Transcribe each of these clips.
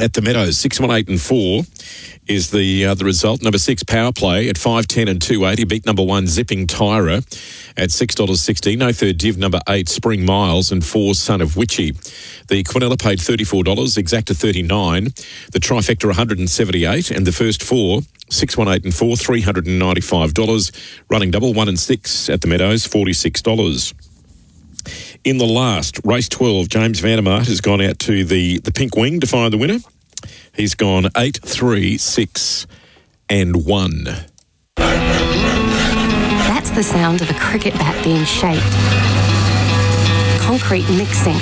at the Meadows. 6, 1, 8 and 4 is the result. Number 6, Power Play at 5, 10 and 280. Beat number 1, Zipping Tyra at $6.60. No third div, number 8, Spring Miles, and 4, Son of Witchy. The Quinella paid $34, Exacta $39. The Trifecta $178, and the first 4, 6, 1, 8 and 4, $395. Running double 1 and 6 at the Meadows, $46. In the last, race 12, James Vandermaat has gone out to the Pink Wing to find the winner. He's gone 8, 3, 6 and 1. That's the sound of a cricket bat being shaped. Concrete mixing.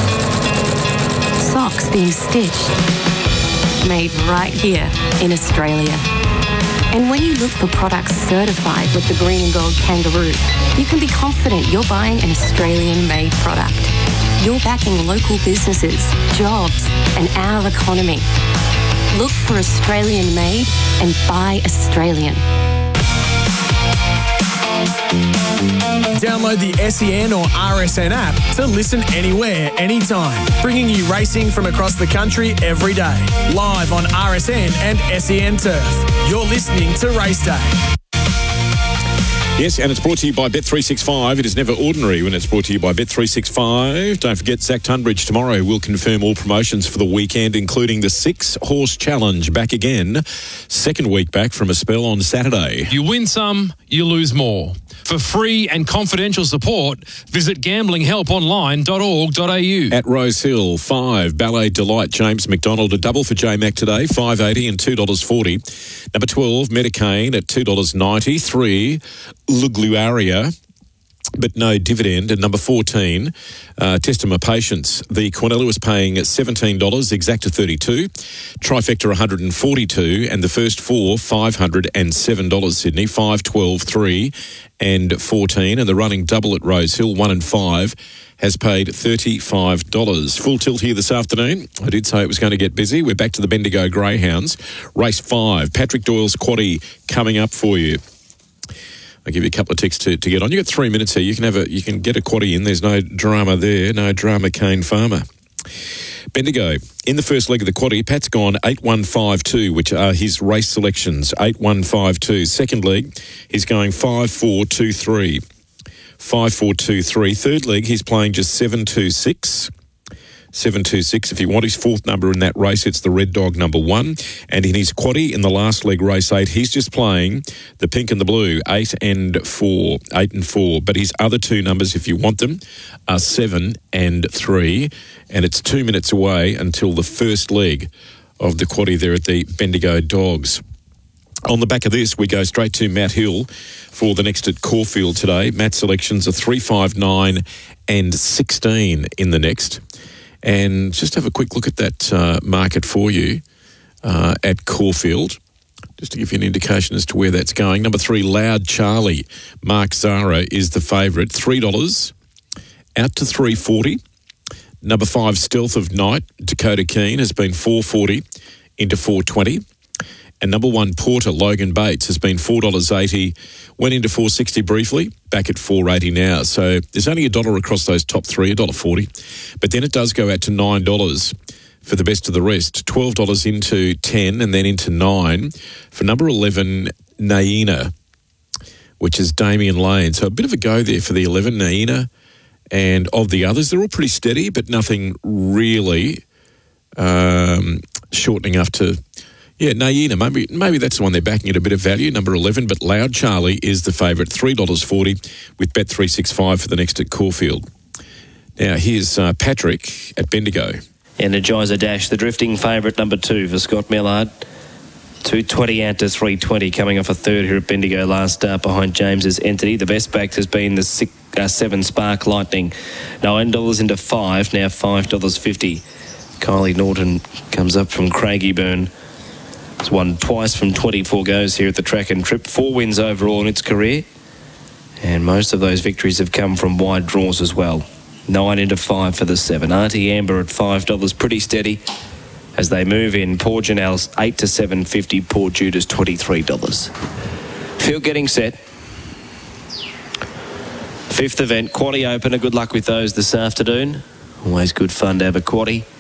Socks being stitched. Made right here in Australia. And when you look for products certified with the Green and Gold Kangaroo, you can be confident you're buying an Australian-made product. You're backing local businesses, jobs, and our economy. Look for Australian-made and buy Australian. Download the SEN or RSN app to listen anywhere, anytime, bringing you racing from across the country every day. Live on RSN and SEN Turf. You're listening to Race Day. Yes, and it's brought to you by Bet365. It is never ordinary when it's brought to you by Bet365. Don't forget, Zach Tunbridge tomorrow will confirm all promotions for the weekend, including the 6-horse challenge back again. Second week back from a spell on Saturday. You win some, you lose more. For free and confidential support, visit gamblinghelponline.org.au. At Rose Hill, 5, Ballet Delight, James McDonald, a double for J-Mac today, $5.80 and $2.40. Number 12, Medicaine at $2.90. 3, Lugluaria, but no dividend. And number 14, Testament of Patience. The Quinella was paying $17, Exacta $32, Trifecta $142, and the first 4, $507, Sydney, 5, 12, 3 and 14. And the running double at Rose Hill, 1 and 5, has paid $35. Full tilt here this afternoon. I did say it was going to get busy. We're back to the Bendigo Greyhounds. Race 5, Patrick Doyle's quaddie coming up for you. I'll give you a couple of ticks to get on. You've got 3 minutes here. You can get a quaddie in. There's no drama there. No drama, Kane Farmer. Bendigo, in the first leg of the quaddie, Pat's gone 8-1-5-2, which are his race selections. 8-1-5-2. Second leg, he's going 5-4-2-3. 5-4-2-3. Third leg, he's playing just 7-2-6. 726. If you want his fourth number in that race, it's the Red Dog number 1. And in his quaddie in the last leg, race 8, he's just playing the pink and the blue, 8 and 4. 8 and 4. But his other two numbers, if you want them, are 7 and 3. And it's 2 minutes away until the first leg of the quaddie there at the Bendigo Dogs. On the back of this, we go straight to Matt Hill for the next at Caulfield today. Matt's selections are 3, 5, 9 and 16 in the next. And just have a quick look at that market for you at Caulfield, just to give you an indication as to where that's going. Number 3, Loud Charlie, Mark Zara is the favourite, $3 out to $3.40. Number 5, Stealth of Night, Dakota Keane, has been $4.40 into $4.20. And number 1, Porter, Logan Bates, has been $4.80, went into $4.60 briefly, back at $4.80 now. So there's only $1 across those top three, $1.40. But then it does go out to $9 for the best of the rest. $12 into 10 and then into 9 for number 11, Naina, which is Damien Lane. So a bit of a go there for the 11, Naina. And of the others, they're all pretty steady, but nothing really shortening enough to... Yeah, Naina, maybe that's the one they're backing at a bit of value, number 11, but Loud Charlie is the favourite, $3.40 with Bet365 for the next at Caulfield. Now, here's Patrick at Bendigo. Energizer Dash, the drifting favourite, number 2 for Scott Millard. 220 out to 320, coming off a third here at Bendigo last start behind James's Entity. The best backs has been the 7 Spark Lightning. $9 into 5, now $5.50. Kylie Norton comes up from Craigieburn. It's won twice from 24 goes here at the Track and Trip. 4 wins overall in its career. And most of those victories have come from wide draws as well. 9 into 5 for the 7. Auntie Amber at $5, pretty steady as they move in. Port Janelle's 8 to 7.50. Port Judas $23. Field getting set. 5th event, Quaddie Opener. Good luck with those this afternoon. Always good fun to have a quaddie.